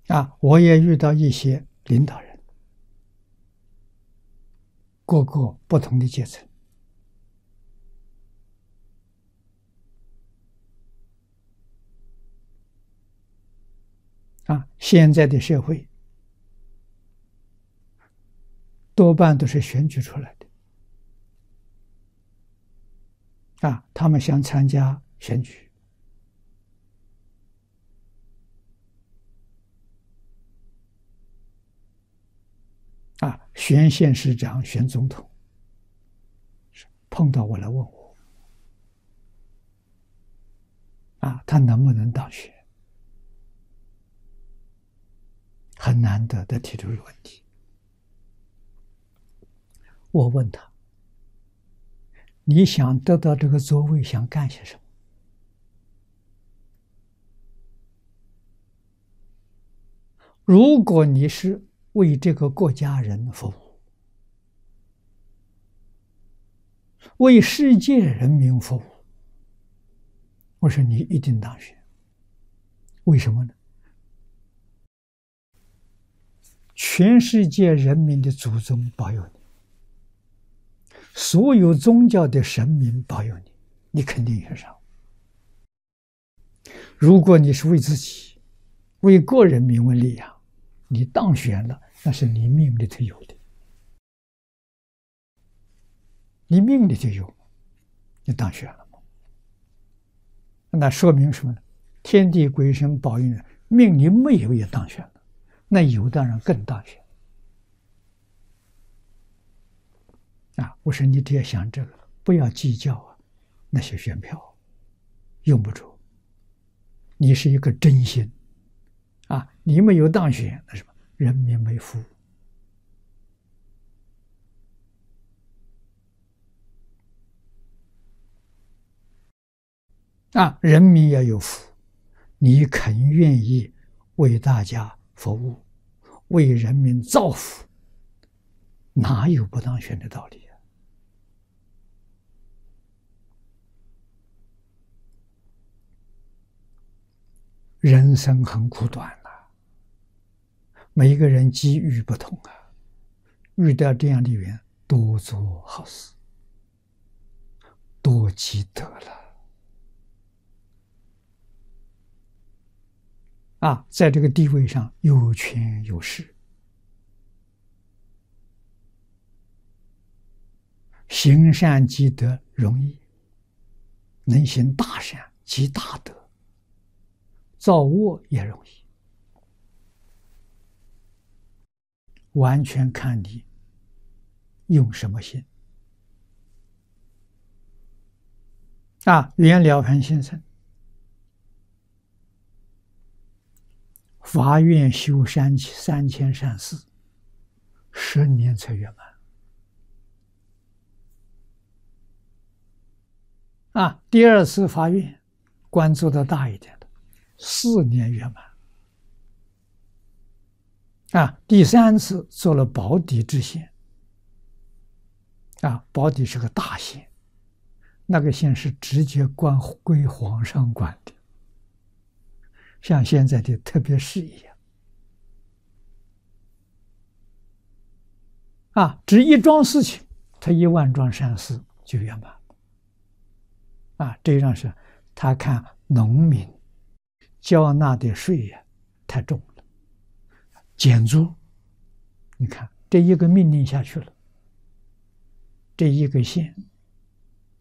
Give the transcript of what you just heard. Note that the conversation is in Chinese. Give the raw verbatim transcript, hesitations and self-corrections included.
啊，我也遇到一些领导人，各个不同的阶层。啊，现在的社会多半都是选举出来的。啊，他们想参加选举，啊，选县市长、选总统，碰到我来问我，啊，他能不能当选？很难得的提出一个问题。我问他：“你想得到这个座位，想干些什么？”如果你是为这个国家人服务，为世界人民服务，我说你一定当选。为什么呢？全世界人民的祖宗保佑你，所有宗教的神明保佑你，你肯定选上。如果你是为自己、为个人名闻利养，你当选了，那是你命里头有的，你命里头有，你当选了吗？那说明什么呢？天地鬼神保佑你，命里没有也当选了，那有当然更当选。啊，我说你只要想这个，不要计较啊那些选票，用不着。你是一个真心啊，你没有当选，那什么？人民没福。啊，人民要有福，你肯愿意为大家服务，为人民造福，哪有不当选的道理啊？人生很苦短啊，每一个人机遇不同啊，遇到这样的缘，多做好事，多积德了。啊，在这个地位上有权有势，行善积德容易，能行大善积大德，造恶也容易，完全看你用什么心。啊，袁了凡先生发愿修三三千善事，十年才圆满。啊，第二次发愿，官做的大一点的，四年圆满。啊，第三次做了保底知县。啊，保底是个大县，那个县是直接关归皇上管的。像现在的特别市一样，啊，只一桩事情，他一万桩善事就圆满。啊，这样是他看农民交纳的税呀太重了，减租。你看这一个命令下去了，这一个县